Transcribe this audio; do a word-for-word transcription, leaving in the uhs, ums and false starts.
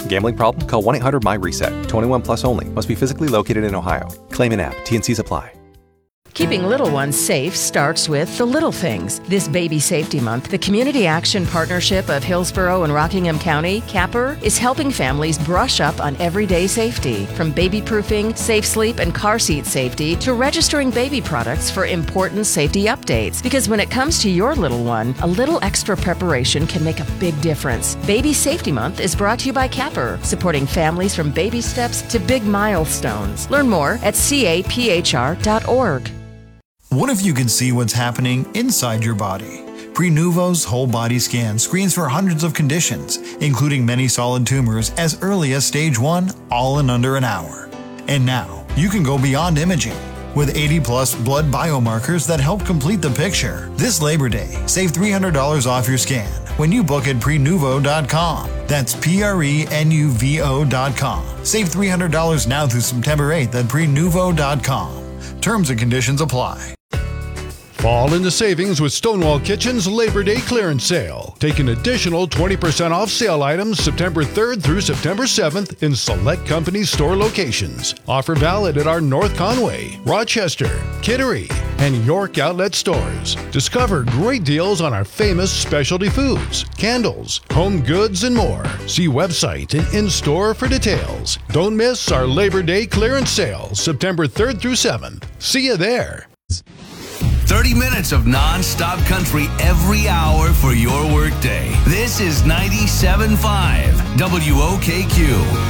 Gambling problem? Call one eight hundred my reset. twenty-one plus only. Must be physically located in Ohio. Claim in app. T N Cs apply. Keeping little ones safe starts with the little things. This Baby Safety Month, the Community Action Partnership of Hillsborough and Rockingham County, CAPR, is helping families brush up on everyday safety. From baby-proofing, safe sleep, and car seat safety to registering baby products for important safety updates. Because when it comes to your little one, a little extra preparation can make a big difference. Baby Safety Month is brought to you by CAPR, supporting families from baby steps to big milestones. Learn more at C A P H R dot org. What if you could see what's happening inside your body? Prenuvo's whole body scan screens for hundreds of conditions, including many solid tumors as early as stage one, all in under an hour. And now, you can go beyond imaging. With eighty plus blood biomarkers that help complete the picture. This Labor Day, save three hundred dollars off your scan when you book at prenuvo dot com. That's P R E N U V O dot com. Save three hundred dollars now through September eighth at prenuvo dot com. Terms and conditions apply. Fall into savings with Stonewall Kitchen's Labor Day clearance sale. Take an additional twenty percent off sale items September third through September seventh in select company store locations. Offer valid at our North Conway, Rochester, Kittery, and York outlet stores. Discover great deals on our famous specialty foods, candles, home goods, and more. See website and in-store for details. Don't miss our Labor Day clearance sale September third through seventh. See you there. thirty minutes of non-stop country every hour for your workday. This is ninety-seven point five W O K Q.